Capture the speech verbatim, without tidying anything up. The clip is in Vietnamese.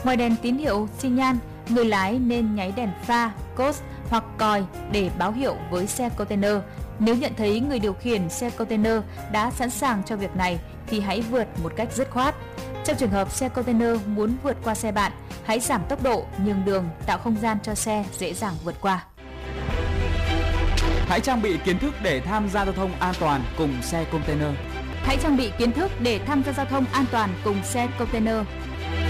Ngoài đèn tín hiệu xi nhan, người lái nên nháy đèn pha, cốt hoặc còi để báo hiệu với xe container. Nếu nhận thấy người điều khiển xe container đã sẵn sàng cho việc này thì hãy vượt một cách dứt khoát. Trong trường hợp xe container muốn vượt qua xe bạn, hãy giảm tốc độ, nhường đường, tạo không gian cho xe dễ dàng vượt qua. Hãy trang bị kiến thức để tham gia giao thông an toàn cùng xe container. Hãy trang bị kiến thức để tham gia giao thông an toàn cùng xe container.